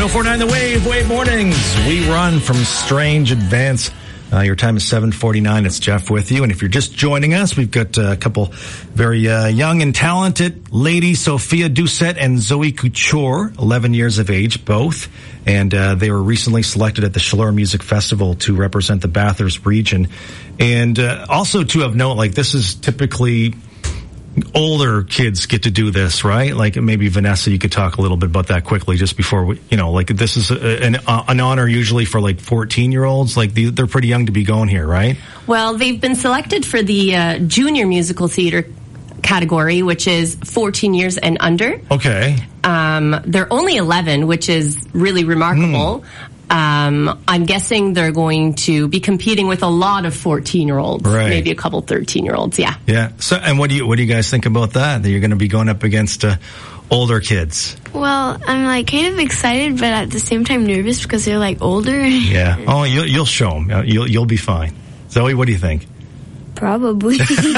104.9 The Wave Mornings. We run from Strange Advance. Your time is 7:49. It's Jeff with you. And if you're just joining us, we've got a couple very young and talented ladies, Sophia Doucette and Zoe Couture, 11 years of age, both. And they were recently selected at the Chaleur Music Festival to represent the Bathurst region. And also to have note, like, this is typically older kids get to do this, right? Like, maybe Vanessa, you could talk a little bit about that quickly just before we, like, this is an honor usually for like 14-year-olds. Like, they're pretty young to be going here, right? Well, they've been selected for the junior musical theater category, which is 14 years and under. Okay. They're only 11, which is really remarkable. I'm guessing they're going to be competing with a lot of 14-year-olds, right. Maybe a couple 13-year-olds, yeah. Yeah. So, and what do you guys think about that you're going to be going up against older kids? Well, I'm like kind of excited, but at the same time nervous because they're like older. Yeah. Oh, you'll show them. You'll be fine. Zoe, what do you think? Probably.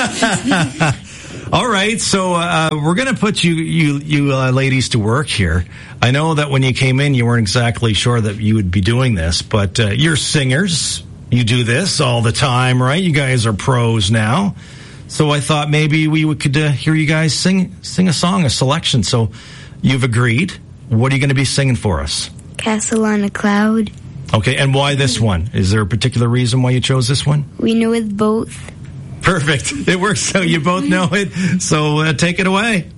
All right, so we're going to put you ladies to work here. I know that when you came in, you weren't exactly sure that you would be doing this, but you're singers. You do this all the time, right? You guys are pros now. So I thought maybe we could hear you guys sing a song, a selection. So you've agreed. What are you going to be singing for us? Castle on a Cloud. Okay, and why this one? Is there a particular reason why you chose this one? We know it both. Perfect. It works out. You both know it. So take it away.